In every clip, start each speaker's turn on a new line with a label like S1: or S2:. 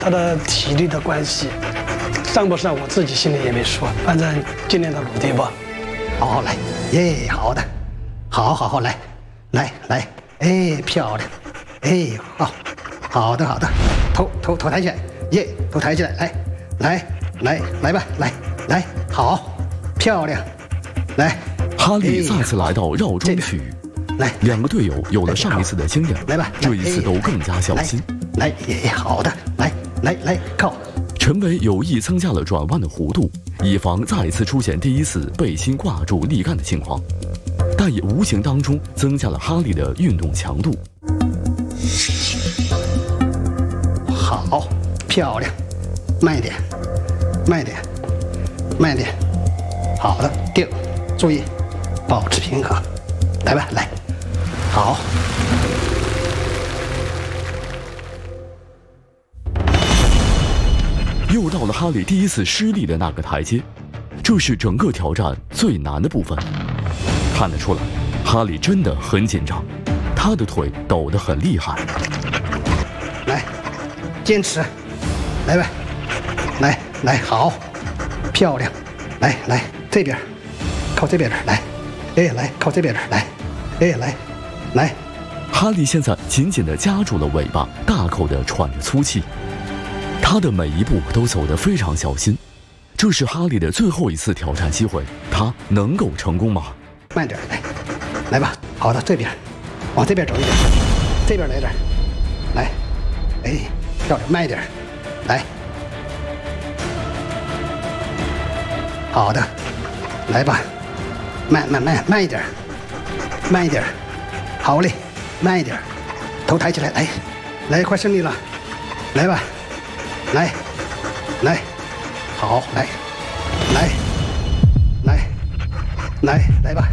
S1: 他的体力的关系，上不上我自己心里也没数，反正尽量的努力吧。
S2: 好，来，耶，好的，好，来，哎，漂亮，哎，好的，头抬起来，耶，头抬起来，来吧，来，好，漂亮，来。
S3: 哈利再次来到绕桩区域，两个队友有了上一次的经验，
S2: 来吧，
S3: 这一次都更加小心。
S2: 来，好的，来，靠。
S3: 陈伟有意增加了转弯的弧度，以防再次出现第一次背心挂住立杆的情况，但也无形当中增加了哈利的运动强度。
S2: 好，漂亮，慢一点，好的，定，注意。保持平衡，来吧，来，好。
S3: 又到了哈利第一次失利的那个台阶，这是整个挑战最难的部分。看得出来，哈利真的很紧张，他的腿抖得很厉害。
S2: 来，坚持，来吧，来，好，漂亮，来，这边，靠这边来。哎，来，靠这边来，哎，来，
S3: 哈利现在紧紧地夹住了尾巴，大口地喘着粗气。他的每一步都走得非常小心，这是哈利的最后一次挑战机会，他能够成功吗？
S2: 慢点，来吧，好的，这边，往这边走一点，这边来点，来，哎，漂亮，慢一点，来，好的，来吧。慢一点，好嘞，慢一点，头抬起来，来，快胜利了，来吧，来，好，来吧，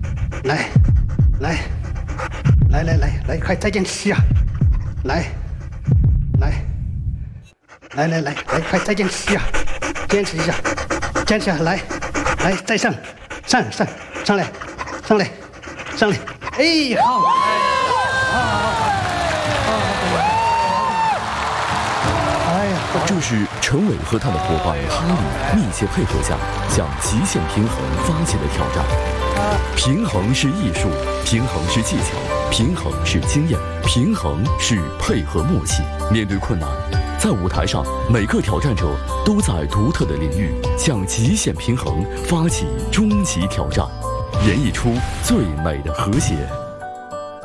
S2: 来，快再坚持呀，来，快再坚持呀，坚持一下，来，再上来，哎，好，哎呀，
S3: 这是陈伟和他的伙伴哈利密切配合下向极限平衡发起的挑战。平衡是艺术，平衡是技巧，平衡是经验，平衡是配合默契。面对困难，在舞台上，每个挑战者都在独特的领域向极限平衡发起终极挑战，演绎出最美的和谐。